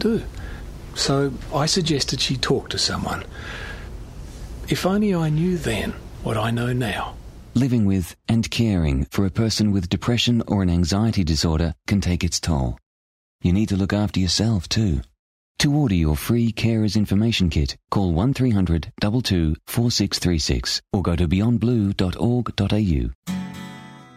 do. So I suggested she talk to someone. If only I knew then what I know now. Living with and caring for a person with depression or an anxiety disorder can take its toll. You need to look after yourself too. To order your free Carers Information Kit, call 1300 22 4636 or go to beyondblue.org.au.